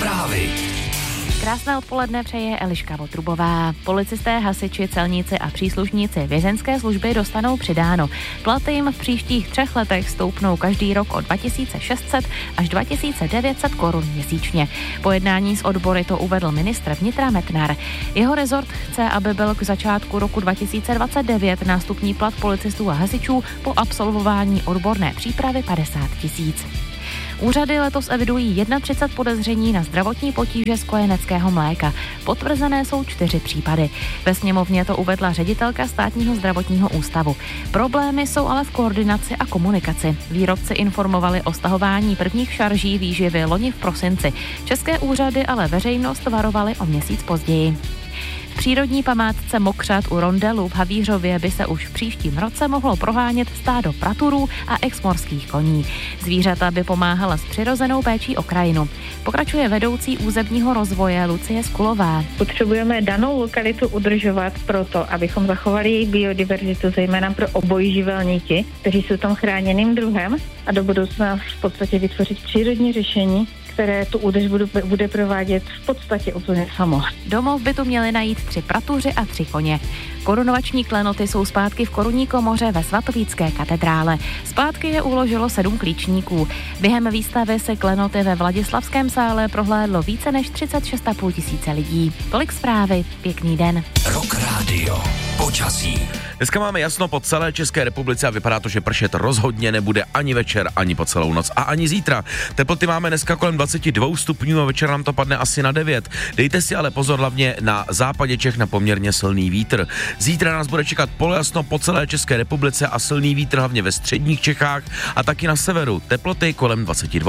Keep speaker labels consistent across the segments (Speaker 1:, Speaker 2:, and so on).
Speaker 1: Zprávy.
Speaker 2: Krásné odpoledne přeje Eliška Votrubová. Policisté, hasiči, celníci a příslušníci vězeňské služby dostanou přidáno. Platy jim v příštích 3 letech stoupnou každý rok o 2600 až 2900 korun měsíčně. Po jednání s odbory to uvedl ministr vnitra Metnar. Jeho rezort chce, aby byl k začátku roku 2029 nástupní plat policistů a hasičů po absolvování odborné přípravy 50 000. Úřady letos evidují 31 podezření na zdravotní potíže z kojeneckého mléka. Potvrzené jsou 4 případy. Ve sněmovně to uvedla ředitelka Státního zdravotního ústavu. Problémy jsou ale v koordinaci a komunikaci. Výrobci informovali o stahování prvních šarží výživy loni v prosinci. České úřady ale veřejnost varovaly o měsíc později. V přírodní památce Mokřad u Rondelu v Havířově by se už v příštím roce mohlo prohánět stádo praturů a exmorských koní. Zvířata by pomáhala s přirozenou péčí o krajinu. Pokračuje vedoucí územního rozvoje Lucie Skulová.
Speaker 3: Potřebujeme danou lokalitu udržovat proto, abychom zachovali její biodiverzitu, zejména pro obojživelníky, kteří jsou tam chráněným druhem, a do budoucna v podstatě vytvořit přírodní řešení, které tu údržbu bude provádět v podstatě úplně samo.
Speaker 2: Domov by tu měli najít 3 pratuři a 3 koně. Korunovační klenoty jsou zpátky v korunní komoře ve Svatovícké katedrále. Zpátky je uložilo 7 klíčníků. Během výstavy se klenoty ve Vladislavském sále prohlédlo více než 36 500 lidí. Tolik zprávy, pěkný den.
Speaker 1: Rock Radio. Počasí.
Speaker 4: Dneska máme jasno po celé České republice a vypadá to, že pršet rozhodně nebude ani večer, ani po celou noc a ani zítra. Teploty máme dneska kolem 22 stupňů a večer nám to padne asi na 9. Dejte si ale pozor hlavně na západě Čech na poměrně silný vítr. Zítra nás bude čekat polojasno po celé České republice a silný vítr hlavně ve středních Čechách a taky na severu. Teploty kolem 22.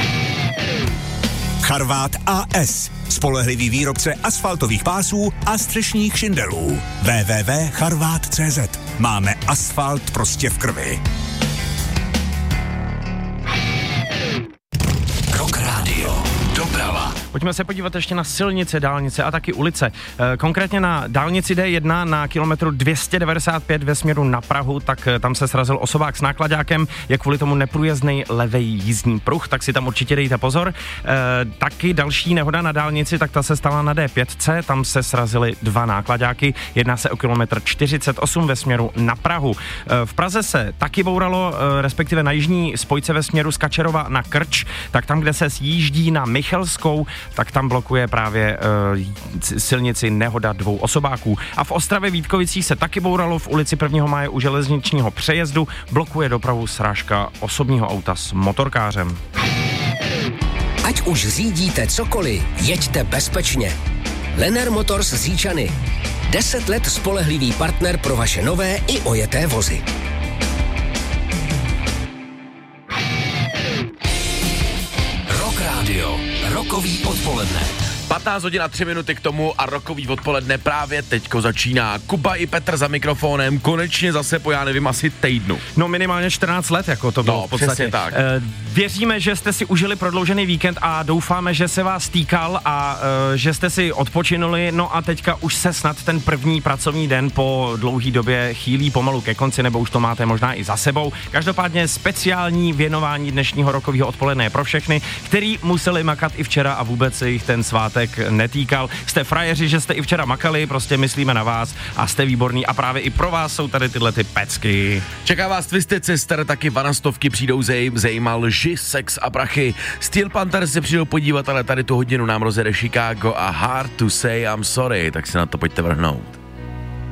Speaker 5: Charvát AS. Spolehlivý výrobce asfaltových pásů a střešních šindelů. www.charvat.cz. Máme asfalt prostě v krvi.
Speaker 1: Rock Radio. Doprava.
Speaker 6: Pojďme se podívat ještě na silnice, dálnice a taky ulice. Konkrétně na dálnici D1 na kilometru 295 ve směru na Prahu, tak tam se srazil osobák s nákladákem, je kvůli tomu neprůjezdný levej jízdní pruh, tak si tam určitě dejte pozor. Taky další nehoda na dálnici, tak ta se stala na D5C, tam se srazily 2 nákladáky, jedná se o kilometr 48 ve směru na Prahu. V Praze se taky bouralo, respektive na jižní spojce ve směru z Kačerova na Krč, tak tam, kde se sjíždí na Michelskou, tak tam blokuje právě silnici nehoda 2 osobáků. A v Ostravě Vítkovicích se taky bouralo v ulici 1. máje u železničního přejezdu, blokuje dopravu srážka osobního auta s motorkářem.
Speaker 1: Ať už řídíte cokoliv, jeďte bezpečně. Lenner Motors z Říčany. 10 let spolehlivý partner pro vaše nové i ojeté vozy. Rock Radio. Rokový odpoledne.
Speaker 4: 15 hodin a 3 minuty k tomu a rokový odpoledne právě teďko začíná. Kuba i Petr za mikrofonem, konečně zase po, já nevím, asi týdnu.
Speaker 6: No minimálně 14 let, jako to bylo v podstatě.
Speaker 4: Tak.
Speaker 6: Věříme, že jste si užili prodloužený víkend a doufáme, že se vás týkal a že jste si odpočinuli, no a teďka už se snad ten první pracovní den po dlouhý době chýlí pomalu ke konci, nebo už to máte možná i za sebou. Každopádně speciální věnování dnešního rokového odpoledne je pro všechny, který museli makat i včera a vůbec se jich ten svátek netýkal. Jste frajeři, že jste i včera makali, prostě myslíme na vás a jste výborný a právě i pro vás jsou tady tyhle ty pecky.
Speaker 4: Čeká vás Twisted Sister, taky vanastovky přijdou zajímal lži, sex a prachy. Steel Panther se přijdou podívat, ale tady tu hodinu nám rozjede Chicago a Hard to Say I'm Sorry, tak si na to pojďte vrhnout.